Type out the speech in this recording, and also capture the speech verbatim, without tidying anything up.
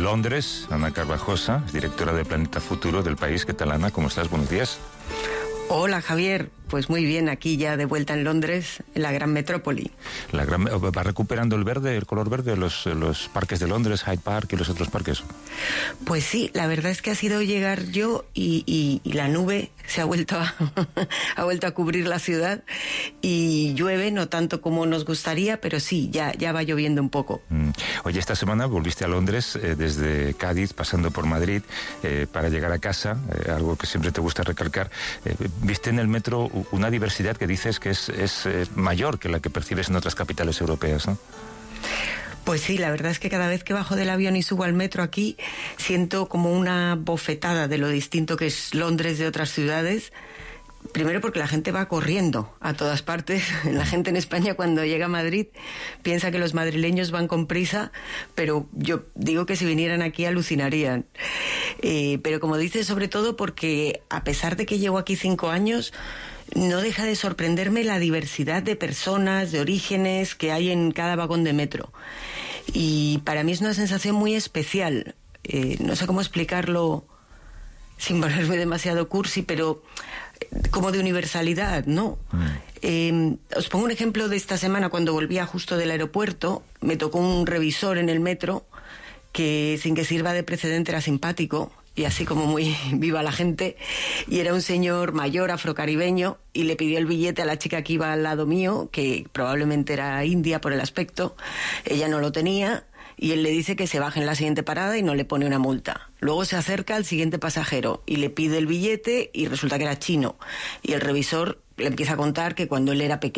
Londres, Ana Carvajosa, directora de Planeta Futuro del País. ¿Qué tal, Ana? ¿Cómo estás? Buenos días. Hola, Javier. Pues muy bien, aquí ya de vuelta en Londres, en la gran metrópoli. La gran, ¿Va recuperando el verde, el color verde, los, los parques de Londres, Hyde Park y los otros parques? Pues sí, la verdad es que ha sido llegar yo y, y, y la nube se ha vuelto a, ha vuelto a cubrir la ciudad y llueve, no tanto como nos gustaría, pero sí, ya, ya va lloviendo un poco. Mm. Oye, esta semana volviste a Londres eh, desde Cádiz, pasando por Madrid, eh, para llegar a casa, eh, algo que siempre te gusta recalcar. Eh, viste en el metro una diversidad que dices que es, es, es mayor que la que percibes en otras capitales europeas, ¿no? Pues sí, la verdad es que cada vez que bajo del avión y subo al metro aquí, siento como una bofetada de lo distinto que es Londres de otras ciudades. Primero porque la gente va corriendo a todas partes. La gente en España cuando llega a Madrid piensa que los madrileños van con prisa, pero yo digo que si vinieran aquí alucinarían. Eh, pero como dices, sobre todo porque a pesar de que llevo aquí cinco años, no deja de sorprenderme la diversidad de personas, de orígenes que hay en cada vagón de metro. Y para mí es una sensación muy especial. Eh, no sé cómo explicarlo sin ponerme demasiado cursi, pero como de universalidad, ¿no? Mm. Eh, os pongo un ejemplo de esta semana. Cuando volvía justo del aeropuerto, me tocó un revisor en el metro que, sin que sirva de precedente, era simpático y así como muy viva la gente, y era un señor mayor afrocaribeño y le pidió el billete a la chica que iba al lado mío, que probablemente era india por el aspecto. Ella no lo tenía y él le dice que se baje en la siguiente parada y no le pone una multa. Luego se acerca al siguiente pasajero y le pide el billete y resulta que era chino, y el revisor le empieza a contar que cuando él era pequeño